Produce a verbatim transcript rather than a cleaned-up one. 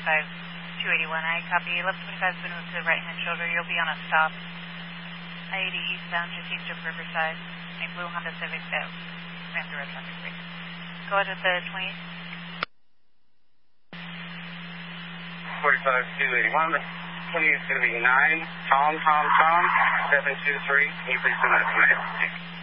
forty-five two eighty-one. I copy. eleven twenty-five has been moved to the right-hand shoulder. You'll be on a stop. I eighty eastbound, just east of Riverside. A blue Honda Civic that ran through red traffic break. Go ahead with the twenty. forty-five two eighty-one. The twenty is going to be nine. Tom, Tom, Tom, seven two three. Can you please send that to me?